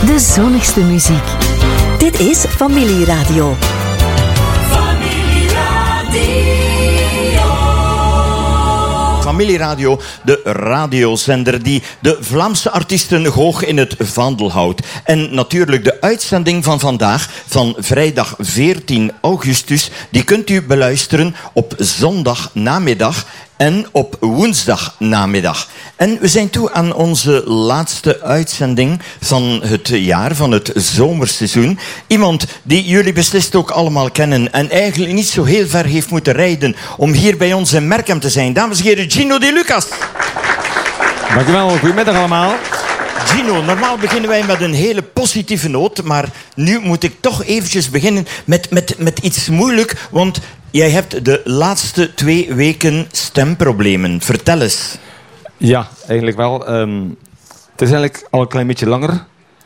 De zonnigste muziek. Dit is Familieradio. Familieradio, de radiozender die de Vlaamse artiesten hoog in het vaandel houdt. En natuurlijk de uitzending van vandaag, van vrijdag 14 augustus, die kunt u beluisteren op zondagnamiddag en op woensdagnamiddag. En we zijn toe aan onze laatste uitzending van het jaar, van het zomerseizoen. Iemand die jullie beslist ook allemaal kennen en eigenlijk niet zo heel ver heeft moeten rijden om hier bij ons in Merkem te zijn. Dames en heren, Gino De Lucas. Dankjewel, goedemiddag allemaal. Gino, normaal beginnen wij met een hele positieve noot, maar nu moet ik toch eventjes beginnen met iets moeilijk, want jij hebt de laatste 2 weken stemproblemen. Vertel eens. Ja, eigenlijk wel. Het is eigenlijk al een klein beetje langer.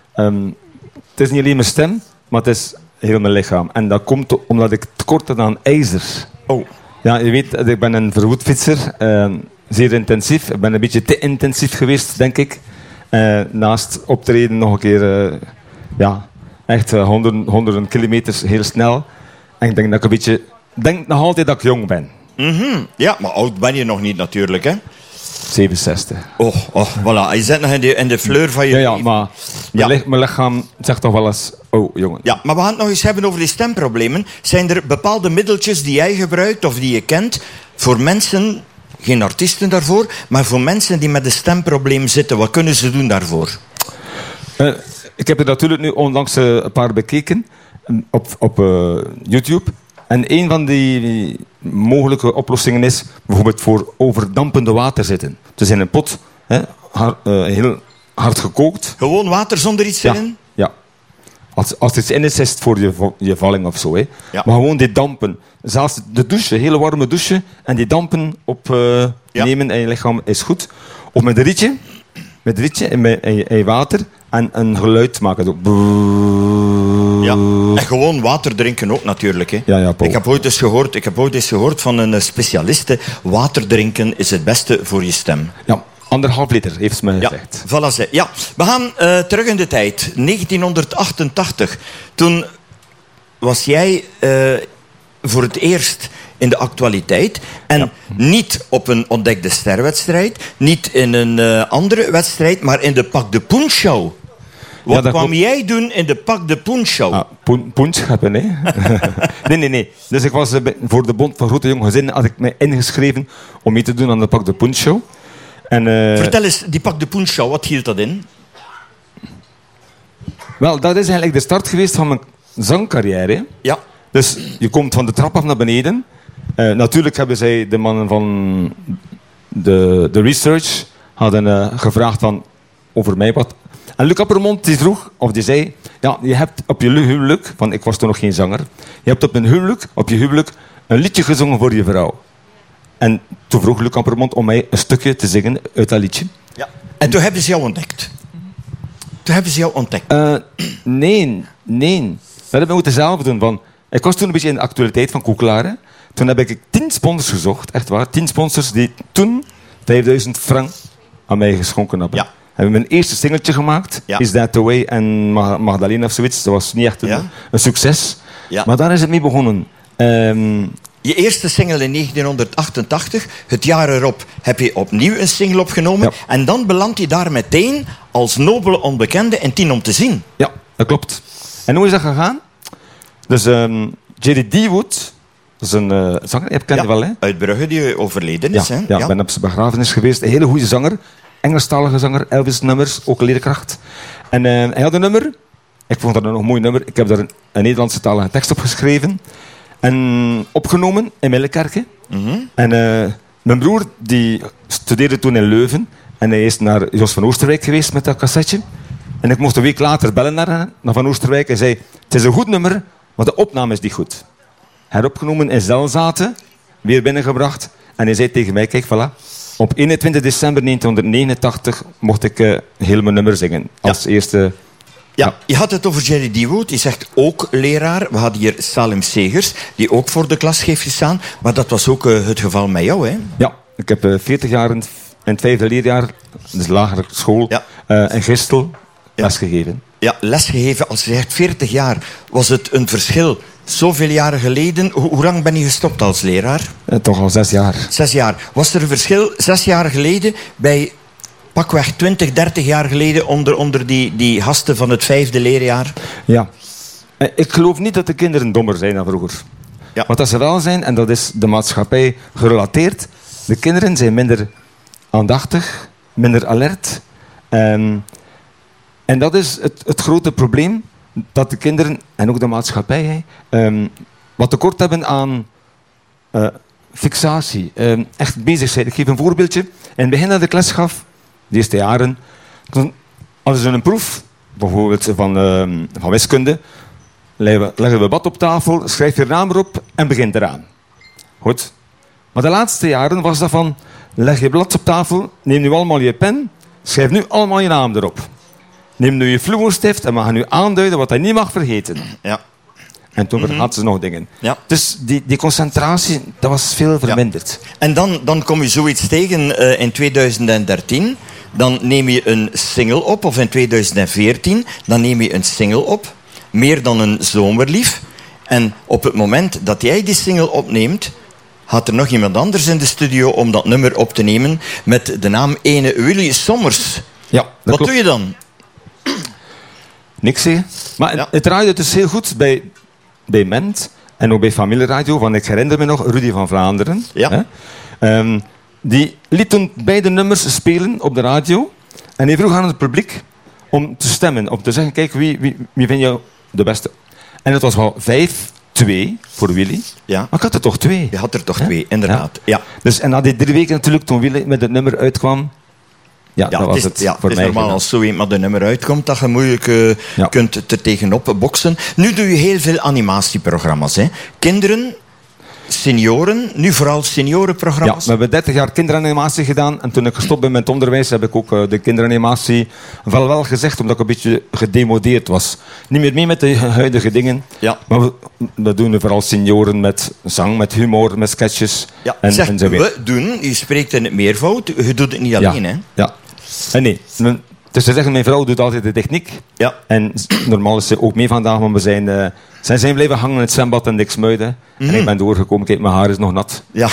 Het is niet alleen mijn stem, maar het is heel mijn lichaam. En dat komt omdat ik tekort had aan ijzer. Oh. Ja, je weet, ik ben een verwoedfietser. Zeer intensief. Ik ben een beetje te intensief geweest, denk ik. Naast optreden nog een keer... echt honderden kilometers heel snel. En ik denk dat ik een beetje... denk nog altijd dat ik jong ben. Mm-hmm. Ja, maar oud ben je nog niet natuurlijk, hè? 67. Oh, voilà. Je zit nog in de fleur van je Ja, maar mijn lichaam zegt toch wel eens... Oh, jongen. Ja, maar we gaan het nog eens hebben over die stemproblemen. Zijn er bepaalde middeltjes die jij gebruikt of die je kent voor mensen, geen artiesten daarvoor, maar voor mensen die met een stemprobleem zitten? Wat kunnen ze doen daarvoor? Ik heb er natuurlijk nu onlangs een paar bekeken op YouTube. En een van die mogelijke oplossingen is bijvoorbeeld voor overdampende water zitten. Dus in een pot, heel hard gekookt. Gewoon water zonder iets in? Ja. Als er iets in is, is het voor je valling of zo. Hè. Ja. Maar gewoon die dampen. Zelfs de douche, hele warme douche. En die dampen opnemen in je lichaam is goed. Of met een rietje. Met een rietje in je water. En een geluid maken. Zo. Ja, en gewoon water drinken ook natuurlijk. Hè. Ja, Paul. Ik heb ooit eens gehoord van een specialiste. Water drinken is het beste voor je stem. Ja, 1,5 liter heeft ze mij gezegd. Voilà. Ja, we gaan terug in de tijd. 1988. Toen was jij voor het eerst in de actualiteit. En niet op een ontdekte sterwedstrijd. Niet in een andere wedstrijd, maar in de Pak de Poen Show. Wat kwam jij doen in de Pak de Poen Show? Poenscheppen, hè? Nee. Dus ik was voor de Bond van Grote Jong Gezinnen had ik mij ingeschreven om mee te doen aan de Pak de Poen Show. En, vertel eens, die Pak de Poen Show, wat hield dat in? Wel, dat is eigenlijk de start geweest van mijn zangcarrière. Ja. Dus je komt van de trap af naar beneden. Natuurlijk hebben zij, de mannen van de research, hadden gevraagd van over mij wat. En Luc Appermond die vroeg, of die zei, ja, je hebt op je huwelijk, want ik was toen nog geen zanger, je hebt op je huwelijk een liedje gezongen voor je vrouw. En toen vroeg Luc Appermond om mij een stukje te zingen uit dat liedje. Ja. En toen hebben ze jou ontdekt? Nee. Dat hebben we moeten zelf doen. Van, ik was toen een beetje in de actualiteit van Koekelaren. Toen heb ik 10 sponsors gezocht, echt waar. 10 sponsors die toen 5000 frank aan mij geschonken hebben. Ja. Hebben mijn eerste singeltje gemaakt. Ja. Is That The Way en Magdalena of zoiets. Dat was niet echt een succes. Ja. Maar daar is het mee begonnen. Je eerste single in 1988. Het jaar erop heb je opnieuw een single opgenomen. Ja. En dan belandt je daar meteen als nobele onbekende in 10 om te zien. Ja, dat klopt. En hoe is dat gegaan? Dus Jerry D. Wood, dat is een zanger, je kent je wel, hè? Uit Brugge, die overleden is. Ja, hè? Ja, ik ben op zijn begrafenis geweest. Een hele goede zanger. Engelstalige zanger, Elvis-nummers, ook een leerkracht. En hij had een nummer. Ik vond dat een nog mooi nummer. Ik heb daar een Nederlandse talige tekst op geschreven. En opgenomen in Millekerke. Mm-hmm. En mijn broer die studeerde toen in Leuven. En hij is naar Jos van Oosterwijk geweest met dat cassetje. En ik mocht een week later bellen naar Van Oosterwijk. En zei, het is een goed nummer, maar de opname is niet goed. Heropgenomen in Zelzaten, weer binnengebracht. En hij zei tegen mij, kijk, voilà. Op 21 december 1989 mocht ik heel mijn nummer zingen. Als eerste... Ja, je had het over Jerry D. Wood, die zegt ook leraar. We hadden hier Salim Segers, die ook voor de klas heeft gestaan. Maar dat was ook het geval met jou, hè? Ja, ik heb 40 jaar in het 5e leerjaar, dus lagere school, in Gistel, lesgegeven. lesgegeven. Als je zegt 40 jaar, was het een verschil zoveel jaren geleden? Hoe lang ben je gestopt als leraar? Toch al 6 jaar. 6 jaar. Was er een verschil 6 jaar geleden bij pakweg 20, 30 jaar geleden onder die gasten van het 5e leerjaar? Ja. Ik geloof niet dat de kinderen dommer zijn dan vroeger. Ja. Wat dat ze wel zijn, en dat is de maatschappij gerelateerd, de kinderen zijn minder aandachtig, minder alert. En dat is het grote probleem, dat de kinderen, en ook de maatschappij, wat tekort hebben aan fixatie, echt bezig zijn. Ik geef een voorbeeldje. In het begin dat ik les gaf, de eerste jaren, toen hadden ze een proef, bijvoorbeeld van wiskunde, leggen we wat op tafel, schrijf je naam erop en begint eraan. Goed. Maar de laatste jaren was dat van, leg je blad op tafel, neem nu allemaal je pen, schrijf nu allemaal je naam erop. Neem nu je fluostift en we gaan nu aanduiden wat hij niet mag vergeten. Ja. En toen vergaten ze nog dingen. Ja. Dus die concentratie, dat was veel verminderd. Ja. En dan kom je zoiets tegen in 2013. Dan neem je een single op. Of in 2014, dan neem je een single op. Meer dan een zomerlief. En op het moment dat jij die single opneemt, gaat er nog iemand anders in de studio om dat nummer op te nemen met de naam ene Willy Sommers. Ja, Wat klopt. doe je dan? Niks zeggen. Maar Ja. het draaide dus heel goed bij Ment en ook bij Familieradio. Want ik herinner me nog, Rudy van Vlaanderen. Ja. Hè? Die liet toen beide nummers spelen op de radio. En hij vroeg aan het publiek om te stemmen. Om te zeggen, kijk, wie vind je de beste? En het was wel 5-2 voor Willy. Ja. Maar ik had er toch 2. Je had er toch 2, inderdaad. Ja. Dus, en na die 3 weken natuurlijk, toen Willy met het nummer uitkwam... Ja, dat was het voor het is mij. normaal als zo iemand een nummer uitkomt dat je moeilijk kunt er tegenop boksen. Nu doe je heel veel animatieprogramma's. Hè? Kinderen, senioren, nu vooral seniorenprogramma's. Ja, we hebben 30 jaar kinderanimatie gedaan. En toen ik gestopt ben met het onderwijs, heb ik ook de kinderanimatie wel gezegd, omdat ik een beetje gedemodeerd was. Niet meer mee met de huidige dingen. Ja. Maar we doen vooral senioren met zang, met humor, met sketches. Ja, en zeg, zo weer. we doen, je spreekt in het meervoud, je doet het niet alleen. Hè? Ja. En nee, dus te zeggen, mijn vrouw doet altijd de techniek. Ja. En normaal is ze ook mee vandaag, maar we zijn blijven hangen in het zwembad en niks muiden. En ik ben doorgekomen, kijk, mijn haar is nog nat. Ja.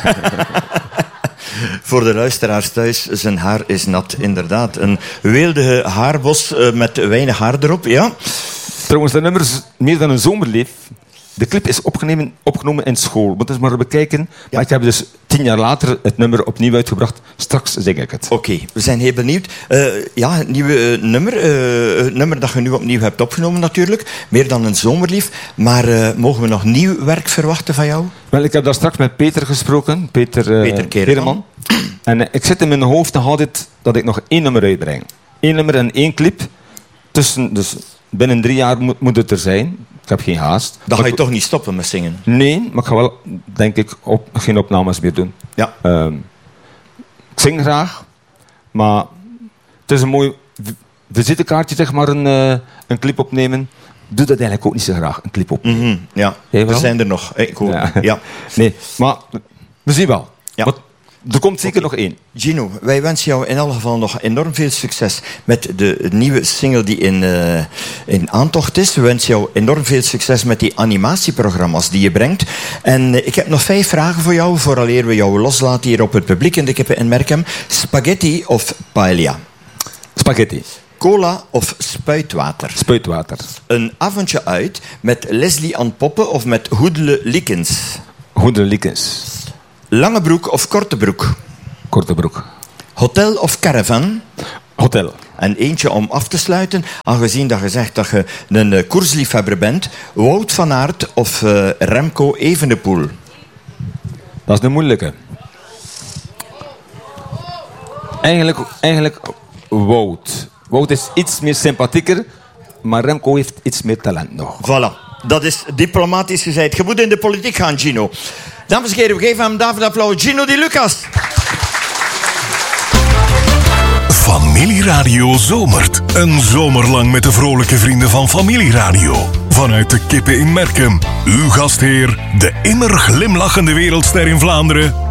Voor de luisteraars thuis, zijn haar is nat, inderdaad. Een weeldige haarbos met weinig haar erop, ja. Trouwens, dat nummer is meer dan een zomerlief. De clip is opgenomen in school. Moet eens maar bekijken. Ja. Maar ik heb dus 10 jaar later het nummer opnieuw uitgebracht. Straks zing ik het. Oké, we zijn heel benieuwd. Het nieuwe nummer, het nummer dat je nu opnieuw hebt opgenomen natuurlijk. Meer dan een zomerlief. Maar mogen we nog nieuw werk verwachten van jou? Wel, ik heb daar straks met Peter gesproken. Peter Kereman. En ik zit in mijn hoofd nog altijd dat ik nog 1 nummer uitbreng. 1 nummer en 1 clip. Dus binnen 3 jaar moet het er zijn. Ik heb geen haast. Dan ga je toch niet stoppen met zingen? Nee, maar ik ga wel, denk ik, geen opnames meer doen. Ja. Ik zing graag, maar het is een mooi visitekaartje, zeg maar, een clip opnemen. Ik doe dat eigenlijk ook niet zo graag, een clip opnemen. Ja, Jij we wel? zijn er nog. Ik hoor. Ja. Nee, maar we zien wel. Ja. Want er komt zeker nog 1. Gino, wij wensen jou in elk geval nog enorm veel succes met de nieuwe single die in aantocht is. We wensen jou enorm veel succes met die animatieprogramma's die je brengt. En ik heb nog 5 vragen voor jou, vooraleer we jou loslaten hier op het publiek in de Kippen in Merkem. Spaghetti of paella? Spaghetti. Cola of spuitwater? Spuitwater. Een avondje uit met Leslie Ann Poppen of met Hoedele Likens? Goede likens. Lange broek of korte broek? Korte broek. Hotel of caravan? Hotel. En eentje om af te sluiten, aangezien dat je zegt dat je een koersliefhebber bent. Wout van Aert of Remco Evenepoel? Dat is een moeilijke. Eigenlijk Wout. Wout is iets meer sympathieker, maar Remco heeft iets meer talent nog. Voilà, dat is diplomatisch gezegd. Je moet in de politiek gaan, Gino. Dames en heren, we geven hem David applaus. Gino Di Lucas. Familieradio zomert. Een zomer lang met de vrolijke vrienden van Familieradio. Vanuit de Kippen in Merkem. Uw gastheer, de immer glimlachende wereldster in Vlaanderen,